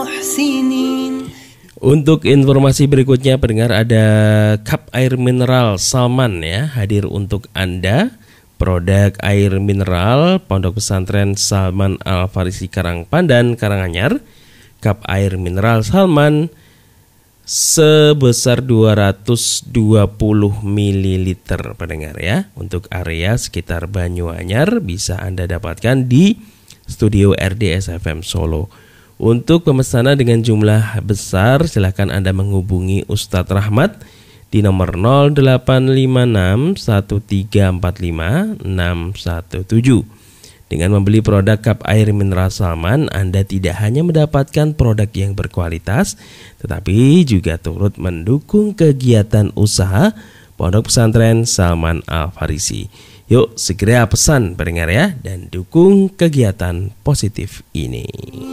Untuk informasi berikutnya pendengar, ada cup air mineral Salman ya hadir untuk Anda. Produk air mineral Pondok Pesantren Salman Al-Farisi Karangpandan Karanganyar. Cup air mineral Salman sebesar 220 ml pendengar ya. Untuk area sekitar Banyuanyar bisa Anda dapatkan di studio RDS FM Solo. Untuk pemesanan dengan jumlah besar, silakan Anda menghubungi Ustadz Rahmat di nomor 0856 1345 617. Dengan membeli produk cup air mineral Salman, Anda tidak hanya mendapatkan produk yang berkualitas, tetapi juga turut mendukung kegiatan usaha Pondok Pesantren Salman Al-Farisi. Yuk segera pesan pendengar ya, dan dukung kegiatan positif ini.